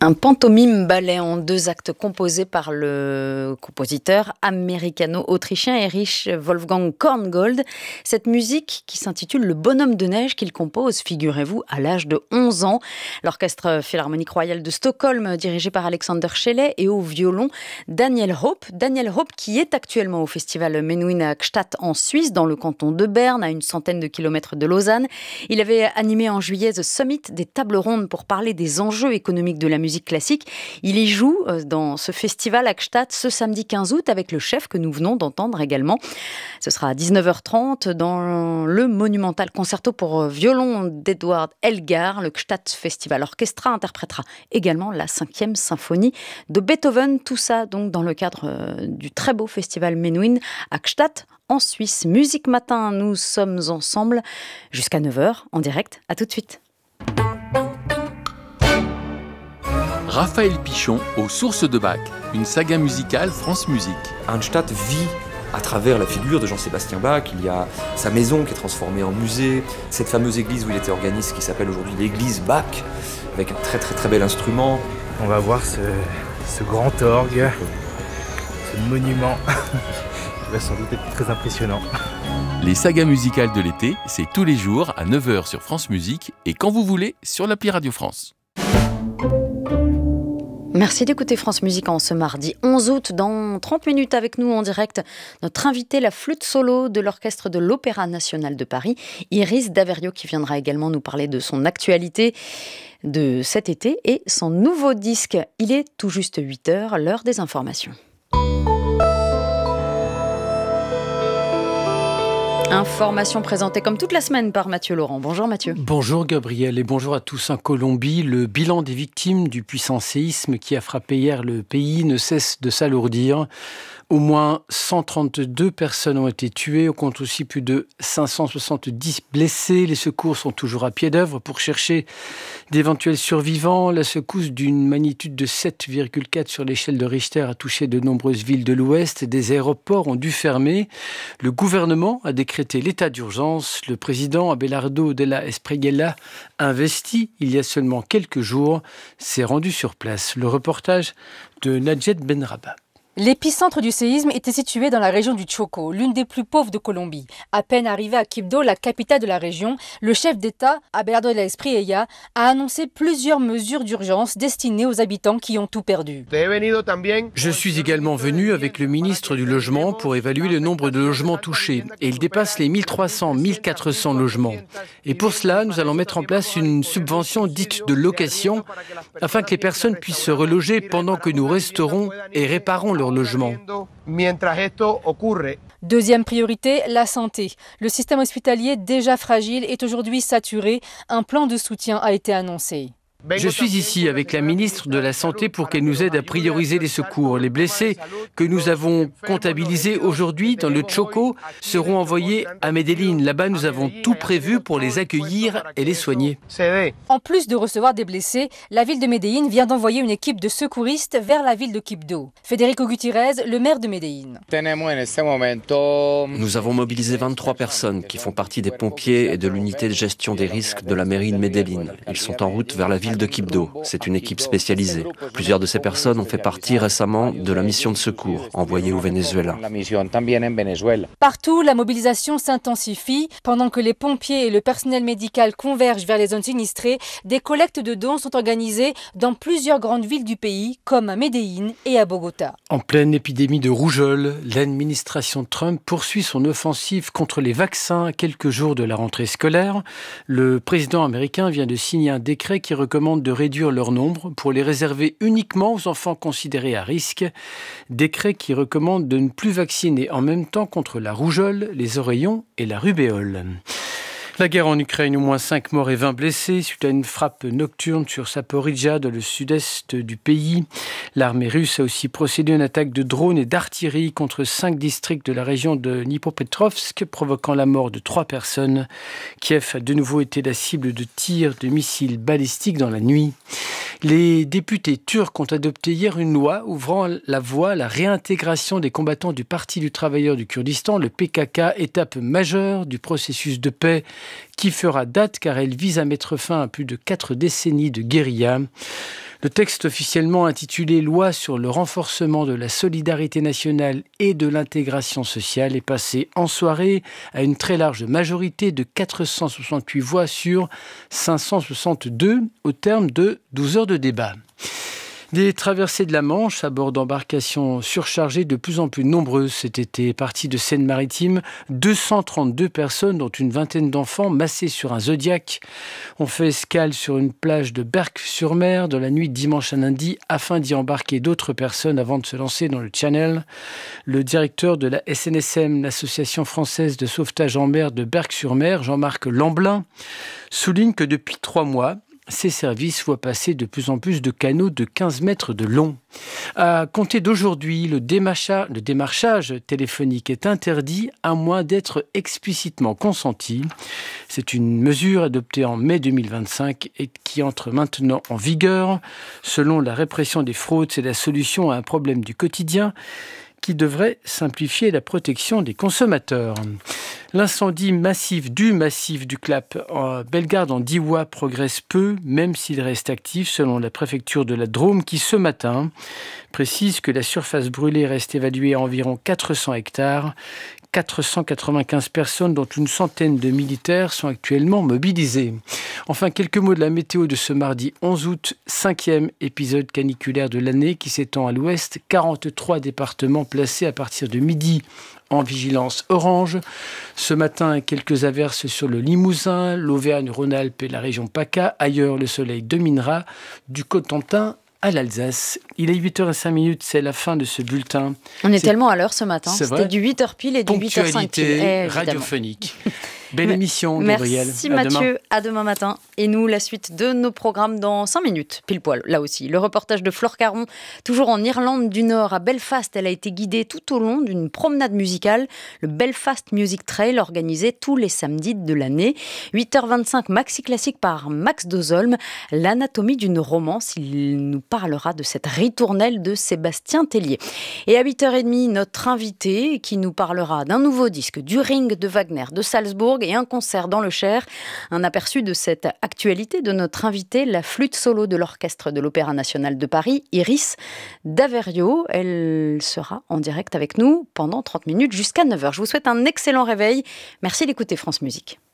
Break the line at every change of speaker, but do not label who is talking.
Un pantomime ballet en 2 actes composé par le compositeur américano-autrichien Erich Wolfgang Korngold. Cette musique qui s'intitule Le Bonhomme de neige qu'il compose, figurez-vous, à l'âge de 11 ans. L'Orchestre Philharmonique Royal de Stockholm, dirigé par Alexander Schelle, et au violon Daniel Hope. Daniel Hope qui est actuellement au festival Menuhin à Gstaad en Suisse, dans le canton de Berne, à une centaine de kilomètres de Lausanne. Il avait animé en juillet The Summit, des tables rondes pour parler des enjeux économiques de la musique classique. Il y joue dans ce festival à Gstaad ce samedi 15 août avec le chef que nous venons d'entendre également. Ce sera à 19h30 dans le monumental concerto pour violon d'Edward Elgar. Le Gstaad Festival Orchestra interprétera également la 5e symphonie de Beethoven. Tout ça donc dans le cadre du très beau festival Menuhin à Gstaad en Suisse. Musique Matin, nous sommes ensemble jusqu'à 9h en direct. À tout de suite.
Raphaël Pichon aux sources de Bach, une saga musicale France Musique.
Arnstadt vit à travers la figure de Jean-Sébastien Bach. Il y a sa maison qui est transformée en musée, cette fameuse église où il était organiste qui s'appelle aujourd'hui l'église Bach, avec un très très très bel instrument.
On va voir ce grand orgue, ce monument qui va sans doute être très impressionnant.
Les sagas musicales de l'été, c'est tous les jours à 9h sur France Musique et quand vous voulez sur l'appli Radio France.
Merci d'écouter France Musique en ce mardi 11 août. Dans 30 minutes avec nous en direct, notre invité, la flûte solo de l'Orchestre de l'Opéra National de Paris, Iris Daverio, qui viendra également nous parler de son actualité de cet été et son nouveau disque. Il est tout juste 8h, l'heure des informations. Information présentée comme toute la semaine par Mathieu Laurent. Bonjour Mathieu.
Bonjour Gabriel et bonjour à tous. En Colombie, le bilan des victimes du puissant séisme qui a frappé hier le pays ne cesse de s'alourdir. Au moins 132 personnes ont été tuées, on compte aussi plus de 570 blessés. Les secours sont toujours à pied d'œuvre pour chercher d'éventuels survivants. La secousse d'une magnitude de 7,4 sur l'échelle de Richter a touché de nombreuses villes de l'Ouest. Des aéroports ont dû fermer. Le gouvernement a décrété l'état d'urgence. Le président Abelardo Della Espriella, investi il y a seulement quelques jours, s'est rendu sur place. Le reportage de Nadjet Benraba.
L'épicentre du séisme était situé dans la région du Chocó, l'une des plus pauvres de Colombie. À peine arrivé à Quibdó, la capitale de la région, le chef d'État, Abelardo de la Espriella, a annoncé plusieurs mesures d'urgence destinées aux habitants qui ont tout perdu.
Je suis également venu avec le ministre du Logement pour évaluer le nombre de logements touchés. Et il dépasse les 1300-1400 logements. Et pour cela, nous allons mettre en place une subvention dite de location afin que les personnes puissent se reloger pendant que nous resterons et réparons leur logement.
Deuxième priorité, la santé. Le système hospitalier, déjà fragile, est aujourd'hui saturé. Un plan de soutien a été annoncé.
Je suis ici avec la ministre de la Santé pour qu'elle nous aide à prioriser les secours. Les blessés que nous avons comptabilisés aujourd'hui dans le Chocó seront envoyés à Medellín. Là-bas, nous avons tout prévu pour les accueillir et les soigner.
En plus de recevoir des blessés, la ville de Medellín vient d'envoyer une équipe de secouristes vers la ville de Quibdó. Federico Gutiérrez, le maire de Medellín.
Nous avons mobilisé 23 personnes qui font partie des pompiers et de l'unité de gestion des risques de la mairie de Medellín. Ils sont en route vers la ville de Quibdó. C'est une équipe spécialisée. Plusieurs de ces personnes ont fait partie récemment de la mission de secours envoyée au Venezuela.
Partout, la mobilisation s'intensifie. Pendant que les pompiers et le personnel médical convergent vers les zones sinistrées, des collectes de dons sont organisées dans plusieurs grandes villes du pays, comme à Medellín et à Bogota.
En pleine épidémie de rougeole, l'administration Trump poursuit son offensive contre les vaccins à quelques jours de la rentrée scolaire. Le président américain vient de signer un décret qui recommande de réduire leur nombre pour les réserver uniquement aux enfants considérés à risque. Décret qui recommande de ne plus vacciner en même temps contre la rougeole, les oreillons et la rubéole. La guerre en Ukraine, au moins 5 morts et 20 blessés suite à une frappe nocturne sur Zaporijia dans le sud-est du pays. L'armée russe a aussi procédé à une attaque de drones et d'artillerie contre 5 districts de la région de Dnipropetrovsk, provoquant la mort de 3 personnes. Kiev a de nouveau été la cible de tirs de missiles balistiques dans la nuit. Les députés turcs ont adopté hier une loi ouvrant la voie à la réintégration des combattants du Parti du travailleur du Kurdistan, le PKK, étape majeure du processus de paix qui fera date car elle vise à mettre fin à plus de 4 décennies de guérilla. Le texte officiellement intitulé « Loi sur le renforcement de la solidarité nationale et de l'intégration sociale » est passé en soirée à une très large majorité de 468 voix sur 562 au terme de 12 heures de débat. Des traversées de la Manche à bord d'embarcations surchargées de plus en plus nombreuses cet été. Parties de Seine-Maritime, 232 personnes, dont une vingtaine d'enfants, massés sur un Zodiac, ont fait escale sur une plage de Berck-sur-Mer dans la nuit de dimanche à lundi afin d'y embarquer d'autres personnes avant de se lancer dans le Channel. Le directeur de la SNSM, l'Association française de sauvetage en mer de Berck-sur-Mer, Jean-Marc Lamblin, souligne que depuis 3 mois, ces services voient passer de plus en plus de canaux de 15 mètres de long. À compter d'aujourd'hui, le démarchage téléphonique est interdit à moins d'être explicitement consenti. C'est une mesure adoptée en mai 2025 et qui entre maintenant en vigueur. Selon la répression des fraudes, c'est la solution à un problème du quotidien qui devrait simplifier la protection des consommateurs. L'incendie massif du Clap en Bellegarde en Diois progresse peu, même s'il reste actif, selon la préfecture de la Drôme, qui ce matin précise que la surface brûlée reste évaluée à environ 400 hectares. 495 personnes, dont une centaine de militaires, sont actuellement mobilisées. Enfin, quelques mots de la météo de ce mardi 11 août, 5e épisode caniculaire de l'année qui s'étend à l'ouest. 43 départements placés à partir de midi en vigilance orange. Ce matin, quelques averses sur le Limousin, l'Auvergne-Rhône-Alpes et la région PACA. Ailleurs, le soleil dominera du Cotentin à l'Alsace. Il est 8h05, c'est la fin de ce bulletin.
On est tellement à l'heure ce matin. C'était du 8h pile et du 8h05 pile.
Ponctualité radiophonique. Belle émission, Gabriel.
Merci Mathieu, à demain matin. Et nous, la suite de nos programmes dans 5 minutes, pile poil, là aussi. Le reportage de Flore Caron, toujours en Irlande du Nord, à Belfast. Elle a été guidée tout au long d'une promenade musicale, le Belfast Music Trail, organisé tous les samedis de l'année. 8h25, maxi classique par Max Dozolm, l'anatomie d'une romance. Il nous parlera de cette ritournelle de Sébastien Tellier. Et à 8h30, notre invité qui nous parlera d'un nouveau disque, du Ring de Wagner, de Salzbourg, et un concert dans le Cher. Un aperçu de cette actualité de notre invitée, la flûte solo de l'Orchestre de l'Opéra National de Paris, Iris Daverio. Elle sera en direct avec nous pendant 30 minutes jusqu'à 9h. Je vous souhaite un excellent réveil. Merci d'écouter France Musique.